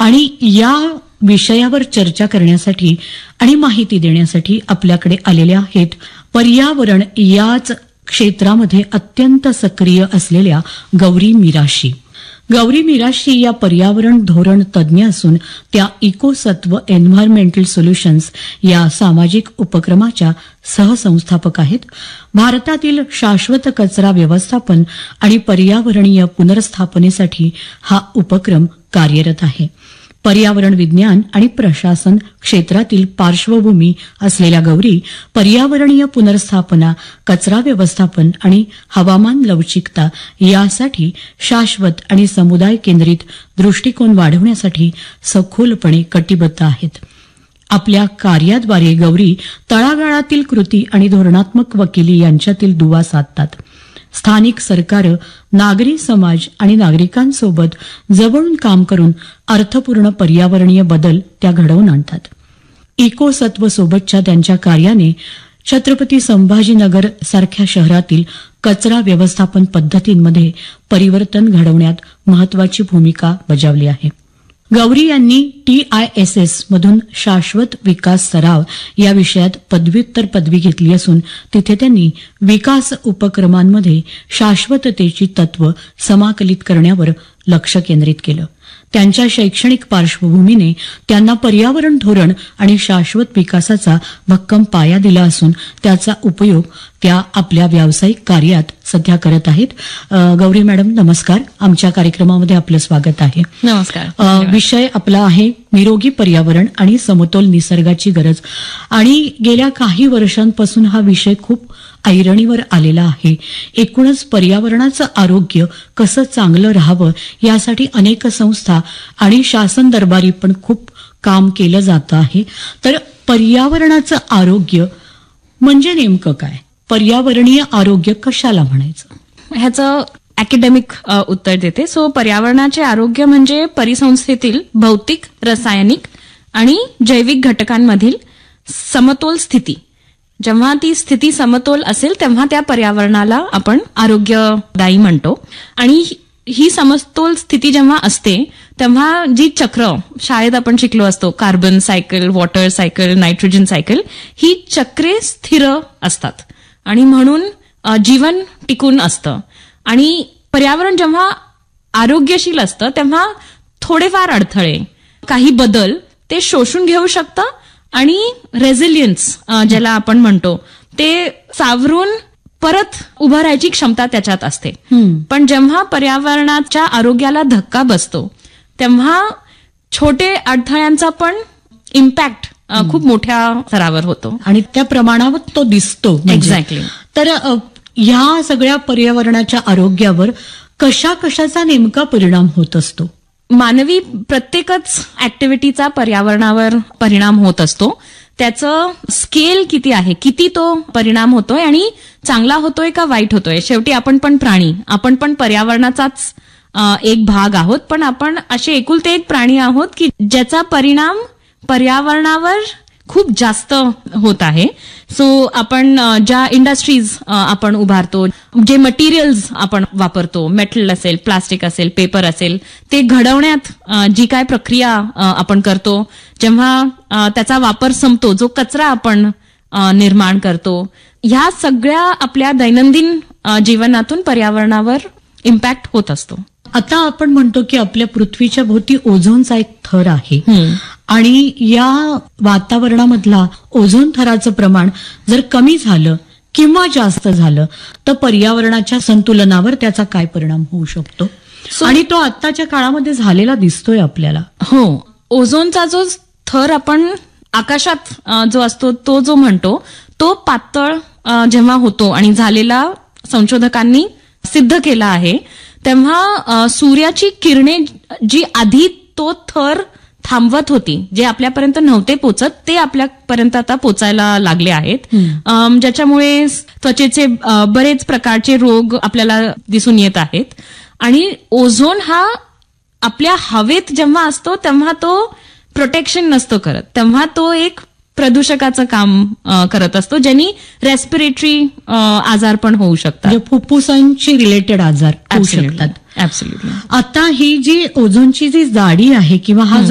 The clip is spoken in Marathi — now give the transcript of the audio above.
आणि या विषयावर चर्चा करण्यासाठी आणि माहिती देण्यासाठी आपल्याकडे आलेल्या आहेत पर्यावरण याच क्षेत्रामध्ये अत्यंत सक्रिय असलेल्या गौरी मिराशी. गौरी मिराशी या पर्यावरण धोरण तज्ज्ञ असून त्या इकोसत्व एन्व्हायरमेंटल सोल्युशन्स या सामाजिक उपक्रमाच्या सहसंस्थापक आहेत. भारतातील शाश्वत कचरा व्यवस्थापन आणि पर्यावरणीय पुनर्स्थापनेसाठी हा उपक्रम कार्यरत आहे. पर्यावरण विज्ञान आणि प्रशासन क्षेत्रातील पार्श्वभूमी असलेल्या गौरी पर्यावरणीय पुनर्स्थापना, कचरा व्यवस्थापन आणि हवामान लवचिकता यासाठी शाश्वत आणि समुदाय केंद्रित दृष्टिकोन वाढवण्यासाठी सखोलपणे कटिबद्ध आहेत. आपल्या कार्याद्वारे गौरी तळागाळातील कृती आणि धोरणात्मक वकिली यांच्यातील दुवा साधतात. स्थानिक सरकारं, नागरी समाज आणि नागरिकांसोबत जवळून काम करून अर्थपूर्ण पर्यावरणीय बदल त्या घडवून आणतात. इकोसत्व सोबतच्या त्यांच्या कार्याने छत्रपती संभाजीनगर सारख्या शहरातील कचरा व्यवस्थापन पद्धतींमध्ये परिवर्तन घडवण्यात महत्वाची भूमिका बजावली आहे. गौरी यांनी TISS मधून शाश्वत विकास सराव या विषयात पदव्युत्तर पदवी घेतली असून तिथे त्यांनी विकास उपक्रमांमध्ये शाश्वततेची तत्व समाकलित करण्यावर लक्ष केंद्रित केलं. त्यांच्या शैक्षणिक पार्श्वभूमीने त्यांना पर्यावरण धोरण आणि शाश्वत विकासाचा भक्कम पाया दिला असून त्याचा उपयोग त्या आपल्या व्यावसायिक कार्यात सध्या करत आहेत. गौरी मॅडम नमस्कार, आमच्या कार्यक्रमामध्ये आपलं स्वागत आहे. नमस्कार. विषय आपला आहे निरोगी पर्यावरण आणि समतोल निसर्गाची गरज. आणि गेल्या काही वर्षांपासून हा विषय खूप ऐरणीवर आलेला आहे. एकूणच पर्यावरणाचं आरोग्य कसं चांगलं राहावं यासाठी अनेक संस्था आणि शासन दरबारी पण खूप काम केलं जातं आहे. तर पर्यावरणाचं आरोग्य म्हणजे नेमकं काय? पर्यावरणीय आरोग्य कशाला म्हणायचं? ह्याचं अकॅडमिक उत्तर देते. पर्यावरणाचे आरोग्य म्हणजे परिसंस्थेतील भौतिक, रासायनिक आणि जैविक घटकांमधील समतोल स्थिती. जेव्हा ती स्थिती समतोल असेल तेव्हा त्या पर्यावरणाला आपण आरोग्यदायी म्हणतो. आणि ही समतोल स्थिती जेव्हा असते तेव्हा जी चक्र शाळेत आपण शिकलो असतो, carbon cycle, water cycle, nitrogen cycle, ही चक्रे स्थिर असतात आणि म्हणून जीवन टिकून असतं. आणि पर्यावरण जेव्हा आरोग्यशील असतं तेव्हा थोडेफार अडथळे, काही बदल ते शोषून घेऊ शकतं आणि रेझिलियन्स ज्याला आपण म्हणतो ते सावरून परत उभं राहायची क्षमता त्याच्यात असते. पण जेव्हा पर्यावरणाच्या आरोग्याला धक्का बसतो तेव्हा छोटे अडथळ्यांचा पण इम्पॅक्ट खूप मोठ्या स्तरावर होतो आणि त्या प्रमाणावर तो दिसतो. एक्झॅक्टली. तर ह्या सगळ्या पर्यावरणाच्या आरोग्यावर कशाचा नेमका परिणाम होत असतो? मानवी प्रत्येकच ऍक्टिव्हिटीचा पर्यावरणावर परिणाम होत असतो. त्याचं स्केल किती आहे, किती तो परिणाम होतोय आणि चांगला होतोय का वाईट होतोय. शेवटी आपण पण प्राणी, आपण पण पर्यावरणाचाच एक भाग आहोत. पण आपण असे एकुलते एक प्राणी आहोत की ज्याचा परिणाम पर्यावरणावर खूप जास्त होत आहे. आपण ज्या इंडस्ट्रीज आपण उभारतो, जे मटेरियल्स आपण वापरतो, मेटल असेल, प्लास्टिक असेल, पेपर असेल, ते घडवण्यात जी काय प्रक्रिया आपण करतो, जेव्हा त्याचा वापर संपतो, जो कचरा आपण निर्माण करतो, ह्या सगळ्या आपल्या दैनंदिन जीवनातून पर्यावरणावर इम्पॅक्ट होत असतो. आता आपण म्हणतो की आपल्या पृथ्वीच्या भोवती ओझोनचा एक थर आहे आणि या वातावरणामधला ओझोन थराचं प्रमाण जर कमी झालं किंवा जास्त झालं तर पर्यावरणाच्या संतुलनावर त्याचा काय परिणाम होऊ शकतो? आणि तो आत्ताच्या काळामध्ये झालेला दिसतोय आपल्याला. हो, ओझोनचा जो थर आपण आकाशात जो असतो तो जो म्हणतो तो पातळ जेव्हा होतो आणि झालेला संशोधकांनी सिद्ध केला आहे तेव्हा सूर्याची किरणे जी आधी तो थर थांबवत होती, जे आपल्यापर्यंत नव्हते पोचत, ते आपल्यापर्यंत आता पोचायला लागले आहेत. ज्याच्यामुळे त्वचेचे बरेच प्रकारचे रोग आपल्याला दिसून येत आहेत. आणि ओझोन हा आपल्या हवेत जेव्हा असतो तेव्हा तो प्रोटेक्शन नसतो करत, तेव्हा तो एक प्रदूषकाचं काम करत असतो, ज्यांनी रेस्पिरेटरी आजार पण होऊ शकतात, फुफ्फुसांशी रिलेटेड आजार होऊ शकतात. ऍब्सोल्युटली. आता ही जी ओझोनची जी जाडी आहे किंवा हा